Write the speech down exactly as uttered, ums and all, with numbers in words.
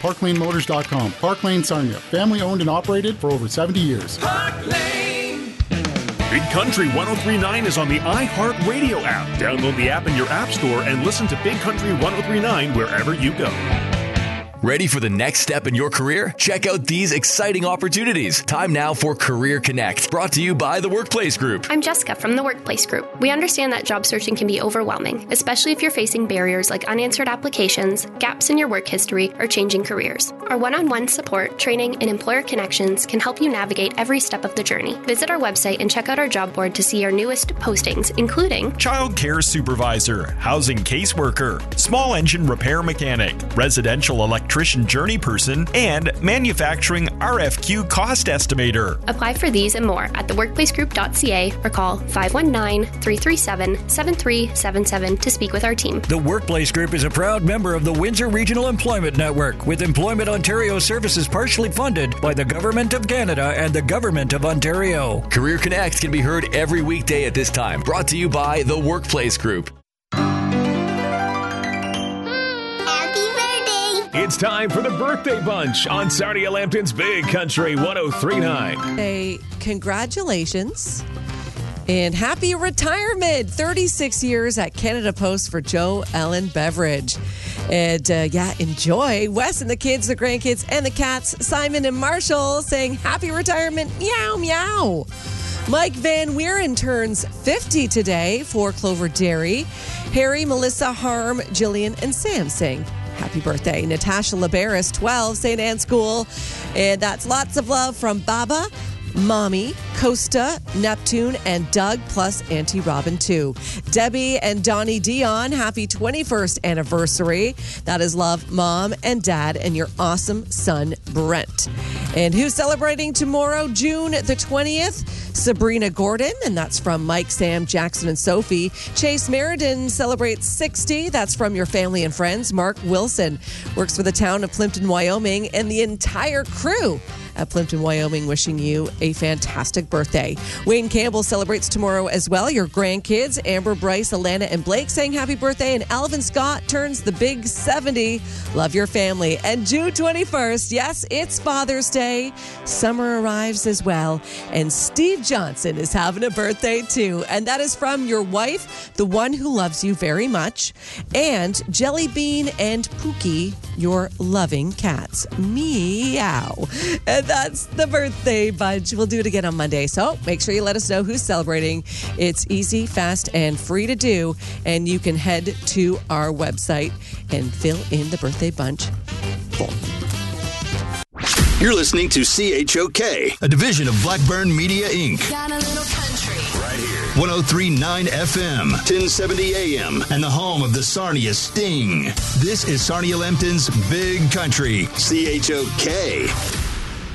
park lane motors dot com. Park Lane Sarnia, family owned and operated for over seventy years. Park Lane. Big Country one oh three point nine is on the iHeartRadio app. Download the app in your app store and listen to Big Country one oh three point nine wherever you go. Ready for the next step in your career? Check out these exciting opportunities. Time now for Career Connect, brought to you by The Workplace Group. I'm Jessica from The Workplace Group. We understand that job searching can be overwhelming, especially if you're facing barriers like unanswered applications, gaps in your work history, or changing careers. Our one-on-one support, training, and employer connections can help you navigate every step of the journey. Visit our website and check out our job board to see our newest postings, including Child Care Supervisor, Housing Caseworker, Small Engine Repair Mechanic, Residential Electrician Journey Person, and Manufacturing R F Q Cost Estimator. Apply for these and more at the workplace group dot c a or call five one nine, three three seven, seven three seven seven to speak with our team. The Workplace Group is a proud member of the Windsor Regional Employment Network, with Employment Ontario services partially funded by the Government of Canada and the Government of Ontario. Career Connect can be heard every weekday at this time, brought to you by The Workplace Group. It's time for the Birthday Bunch on Sarnia Lambton's Big Country one oh three point nine. Hey, congratulations and happy retirement. thirty-six years at Canada Post for Joe Ellen Beveridge. And uh, yeah, enjoy. Wes and the kids, the grandkids, and the cats, Simon and Marshall, saying happy retirement. Meow, meow. Mike Van Weeren turns fifty today for Clover Dairy. Harry, Melissa, Harm, Jillian, and Sam saying happy birthday. Natasha Laberis, twelve, Saint Anne School. And that's lots of love from Baba, Mommy, Costa, Neptune, and Doug, plus Auntie Robin, too. Debbie and Donnie Dion, happy twenty-first anniversary. That is love, Mom and Dad, and your awesome son, Brent. And who's celebrating tomorrow, June the twentieth? Sabrina Gordon, and that's from Mike, Sam, Jackson, and Sophie. Chase Meriden celebrates sixty. That's from your family and friends. Mark Wilson works for the town of Plimpton, Wyoming, and the entire crew at Plimpton, Wyoming, wishing you a fantastic birthday. Wayne Campbell celebrates tomorrow as well. Your grandkids, Amber, Bryce, Alana, and Blake, saying happy birthday. And Alvin Scott turns the big seventy. Love your family. And June twenty-first, yes, it's Father's Day. Summer arrives as well. And Steve Johnson is having a birthday too. And that is from your wife, the one who loves you very much, and Jelly Bean and Pookie, your loving cats. Meow. And that's the birthday bunch. We'll do it again on Monday. So make sure you let us know who's celebrating. It's easy, fast, and free to do. And you can head to our website and fill in the birthday bunch form. You're listening to C H O K, a division of Blackburn Media, Incorporated. Got a little country. Right here. one oh three point nine F M, ten seventy A M, and the home of the Sarnia Sting. This is Sarnia Lambton's Big Country, C H O K.